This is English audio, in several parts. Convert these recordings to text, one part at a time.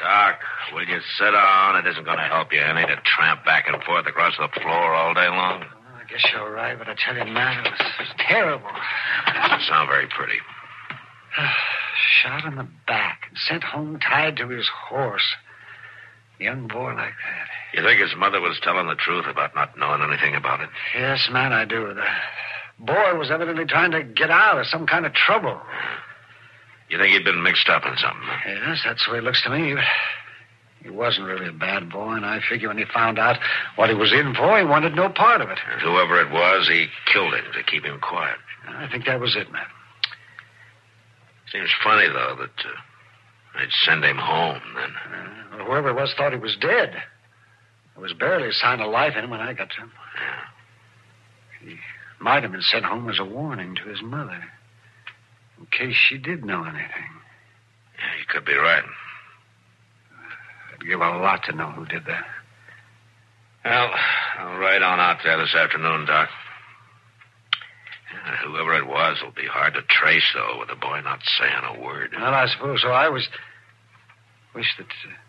Doc, will you sit down? It isn't going to help you any to tramp back and forth across the floor all day long. Well, I guess you're right, but I tell you, Matt, it was terrible. It doesn't sound very pretty. Shot in the back and sent home tied to his horse. A young boy like that. You think his mother was telling the truth about not knowing anything about it? Yes, man, I do. The boy was evidently trying to get out of some kind of trouble. You think he'd been mixed up in something? Yes, that's the way it looks to me. But he wasn't really a bad boy, and I figure when he found out what he was in for, he wanted no part of it. And whoever it was, he killed him to keep him quiet. I think that was it, man. Seems funny, though, that they'd send him home then. Well, whoever it was thought he was dead. There was barely a sign of life in him when I got to him. Yeah. He might have been sent home as a warning to his mother, in case she did know anything. Yeah, you could be right. I'd give a lot to know who did that. Well, I'll ride on out there this afternoon, Doc. Yeah, whoever it was will be hard to trace, though, with the boy not saying a word. Well, I suppose so. I wish that...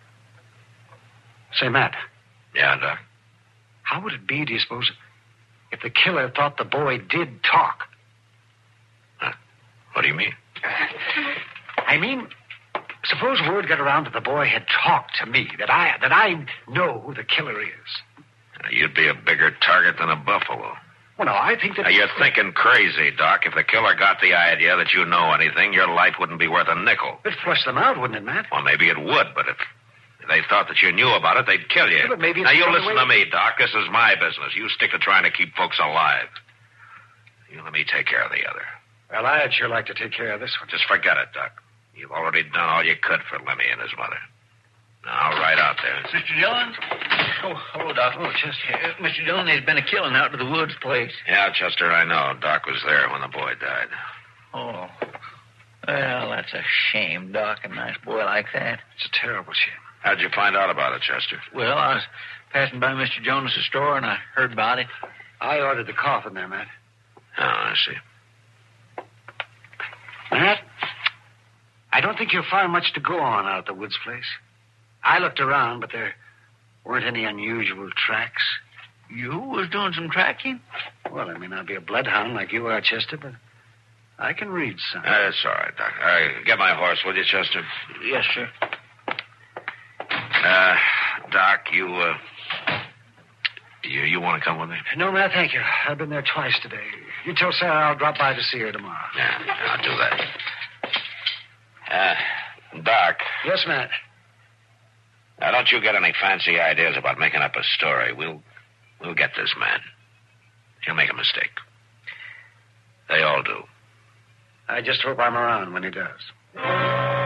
Say, Matt. Yeah, Doc? How would it be, do you suppose, if the killer thought the boy did talk? Huh? What do you mean? I mean, suppose word got around that the boy had talked to me, that I know who the killer is. You'd be a bigger target than a buffalo. Well, no, I think that... Now, you're thinking crazy, Doc. If the killer got the idea that you know anything, your life wouldn't be worth a nickel. It'd flush them out, wouldn't it, Matt? Well, maybe it would, but if they thought that you knew about it, they'd kill you. Yeah, but maybe now, it's you the only listen way... to me, Doc. This is my business. You stick to trying to keep folks alive. You let me take care of the other. Well, I'd sure like to take care of this one. Just forget it, Doc. You've already done all you could for Lemmy and his mother. Now, right out there. Mr. Dillon? Oh, hello, Doc. Oh, Chester. Mr. Dillon, there's been a killing out to the woods place. Yeah, Chester, I know. Doc was there when the boy died. Oh. Well, that's a shame, Doc. A nice boy like that. It's a terrible shame. How'd you find out about it, Chester? Well, I was passing by Mr. Jonas' store, and I heard about it. I ordered the coffin there, Matt. Oh, I see. Matt, I don't think you'll find much to go on out at the Woods place. I looked around, but there weren't any unusual tracks. You was doing some tracking? Well, I may not be a bloodhound like you are, Chester, but I can read some. That's all right, Doc. Get my horse, will you, Chester? Yes, sir. Doc, you want to come with me? No, Matt, thank you. I've been there twice today. You tell Sarah I'll drop by to see her tomorrow. Yeah, I'll do that. Doc. Yes, Matt. Now, don't you get any fancy ideas about making up a story. We'll get this man. He'll make a mistake. They all do. I just hope I'm around when he does.